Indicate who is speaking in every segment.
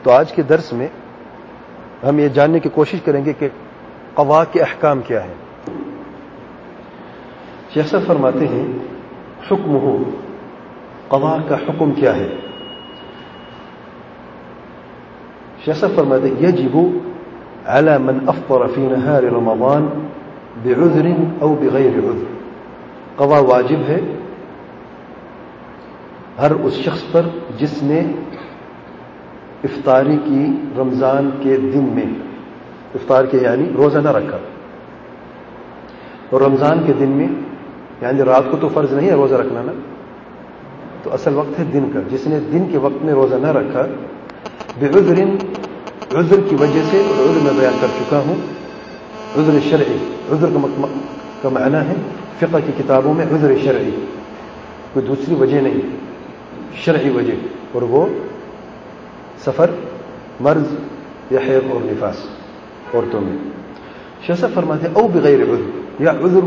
Speaker 1: تو آج کے درس میں ہم یہ جاننے کی کوشش کریں گے کہ قضاء کے احکام کیا ہیں. شیخ صاحب فرماتے ہیں حکم ہو، قضاء کا حکم کیا ہے. شیخ صاحب فرماتے ہیں یجب على من افطر في نهار رمضان بعذر او بغیر عذر. قضاء واجب ہے ہر اس شخص پر جس نے افطاری کی رمضان کے دن میں، افطار کے یعنی روزہ نہ رکھا، اور رمضان کے دن میں یعنی رات کو تو فرض نہیں ہے روزہ رکھنا نا، تو اصل وقت ہے دن کا. جس نے دن کے وقت میں روزہ نہ رکھا بعذر، عذر کی وجہ سے، اور عذر میں بیان کر چکا ہوں، عذر شرعی. عذر کا معنی ہے فقہ کی کتابوں میں عذر شرعی، کوئی دوسری وجہ نہیں، شرعی وجہ، اور وہ سفر، مرض یا حیض اور نفاس عورتوں میں. شیخ صاحب فرماتے ہیں او بغیر عذر، یا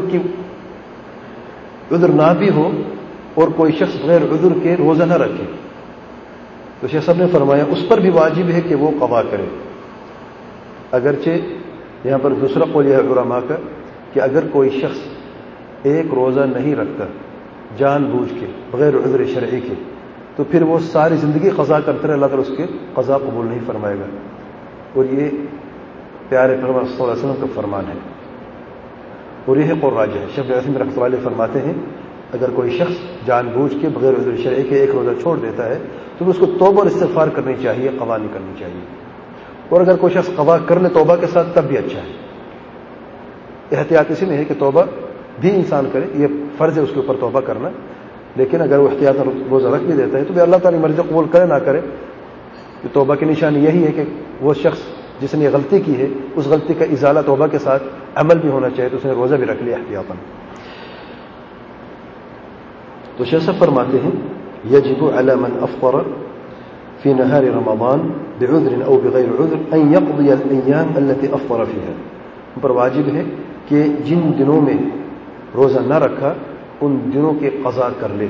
Speaker 1: عذر نہ بھی ہو اور کوئی شخص بغیر عذر کے روزہ نہ رکھے، تو شیخ صاحب نے فرمایا اس پر بھی واجب ہے کہ وہ قضا کرے. اگرچہ یہاں پر دوسرا قول یہ ہے علماء کا کہ اگر کوئی شخص ایک روزہ نہیں رکھتا جان بوجھ کے بغیر عذر شرعی کے، تو پھر وہ ساری زندگی قضا کرتے رہے، اللہ تعالیٰ اس کے قضا قبول نہیں فرمائے گا. اور یہ پیارے پیغمبر صلی اللہ علیہ وسلم کا فرمان ہے، اور یہ ہے قول راجح ہے. شیخ عثیمین رحمۃ اللہ علیہ فرماتے ہیں اگر کوئی شخص جان بوجھ کے بغیر عذر شرعی کے ایک روزہ چھوڑ دیتا ہے تو اس کو توبہ اور استغفار کرنی چاہیے، قضا نہیں کرنی چاہیے. اور اگر کوئی شخص قضا کر لے توبہ کے ساتھ تب بھی اچھا ہے. احتیاط اسی میں ہے کہ توبہ بھی انسان کرے، یہ فرض ہے اس کے اوپر توبہ کرنا، لیکن اگر وہ احتیاط روزہ رکھ بھی دیتا ہے تو بھی اللہ تعالیٰ مرضی قبول کرے نہ کرے. تو توبہ کی نشانی یہی ہے کہ وہ شخص جس نے یہ غلطی کی ہے اس غلطی کا ازالہ توبہ کے ساتھ عمل بھی ہونا چاہیے، تو اس نے روزہ بھی رکھ لیا احتیاطاً. تو شیخ صاحب فرماتے ہیں یجب علی من افطر فی نہار رمضان بعذر او بغیر عذر ان یقضی الایام التي افطر فیها. ان پر واجب ہے کہ جن دنوں میں روزہ نہ رکھا ان دنوں کے قضا کر لے.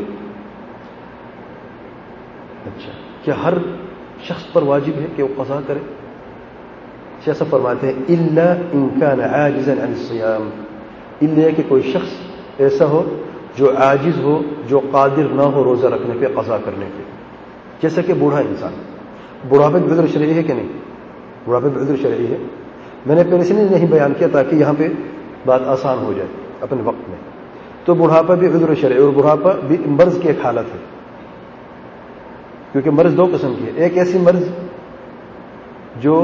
Speaker 1: اچھا، کیا ہر شخص پر واجب ہے کہ وہ قضا کرے؟ شیخ صاحب فرماتے ہیں الا ان كان عاجزا عن الصيام، الا کہ کوئی شخص ایسا ہو جو عاجز ہو، جو قادر نہ ہو روزہ رکھنے پہ، قضا کرنے پہ. جیسا کہ بوڑھا انسان، بڑھاپے میں عذر شرعی ہے کہ نہیں؟ بڑھاپے میں عذر شرعی ہے. میں نے پہلے سے نہیں بیان کیا تاکہ یہاں پہ بات آسان ہو جائے اپنے وقت میں. تو بڑھاپا بھی عذر شرعی، اور بڑھاپا بھی مرض کی ایک حالت ہے، کیونکہ مرض دو قسم کی ہے. ایک ایسی مرض جو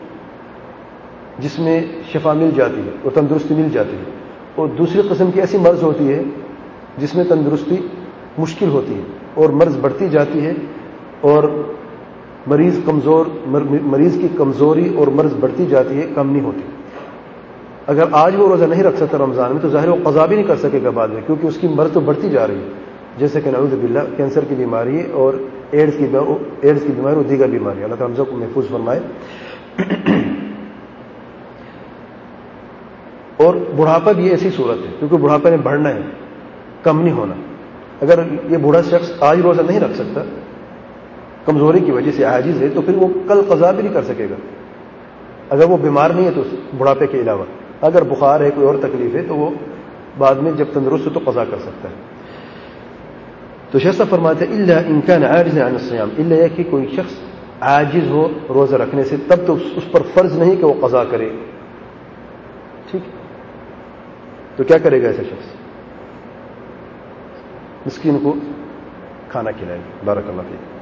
Speaker 1: جس میں شفا مل جاتی ہے اور تندرستی مل جاتی ہے، اور دوسری قسم کی ایسی مرض ہوتی ہے جس میں تندرستی مشکل ہوتی ہے اور مرض بڑھتی جاتی ہے، اور مریض کی کمزوری اور مرض بڑھتی جاتی ہے، کم نہیں ہوتی. اگر آج وہ روزہ نہیں رکھ سکتا رمضان میں تو ظاہر وہ قضا بھی نہیں کر سکے گا بعد میں، کیونکہ اس کی مرض تو بڑھتی جا رہی ہے، جیسے کہ نعوذ باللہ کینسر کی بیماری ہے اور ایڈز کی بیماری اور دیگر بیماری. اللہ تعالیٰ ہم سب کو محفوظ فرمائے. اور بڑھاپا بھی ایسی صورت ہے، کیونکہ بڑھاپا نے بڑھنا ہے، کم نہیں ہونا. اگر یہ بوڑھا شخص آج روزہ نہیں رکھ سکتا، کمزوری کی وجہ سے عاجز ہے، تو پھر وہ کل قضا بھی نہیں کر سکے گا. اگر وہ بیمار نہیں ہے تو بڑھاپے کے علاوہ اگر بخار ہے، کوئی اور تکلیف ہے، تو وہ بعد میں جب تندرست ہو تو قضا کر سکتا ہے. تو شیخ صاحب فرماتے ہیں الا ان كان عاجزا عن الصيام، الا یہ کہ کوئی شخص عاجز ہو روزہ رکھنے سے، تب تو اس پر فرض نہیں کہ وہ قضا کرے. ٹھیک، تو کیا کرے گا ایسا شخص؟ مسکین کو کھانا کھلائے. بارک اللہ فیک.